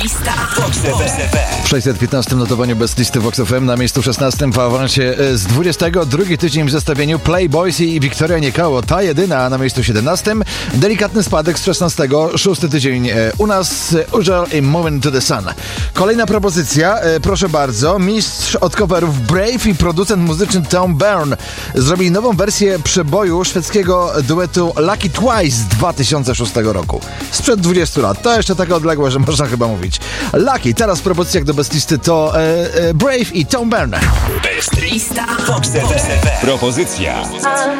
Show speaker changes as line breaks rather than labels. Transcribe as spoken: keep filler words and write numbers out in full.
Lista Vox F M.
W sześćset piętnastym notowaniu Best Listy Vox F M na miejscu szesnastym w awansie z dwudziestego. Drugi tydzień w zestawieniu Playboys i Wiktoria Niekało. Ta jedyna na miejscu siedemnastym. Delikatny spadek z szesnastego. Szósty tydzień u nas. Ujel i Moving to the Sun. Kolejna propozycja. Proszę bardzo. Mistrz od coverów Brave i producent muzyczny Tom Byrne zrobili nową wersję przeboju szwedzkiego duetu Lucky Twice z dwa tysiące szóstego roku. Sprzed dwudziestu lat. To jeszcze taka odległa, że można chyba mówić. Lucky. Teraz w propozycjach do Best Listy to e, e, Brave i Tom Byrne.
Best Lista Vox F M.
Propozycja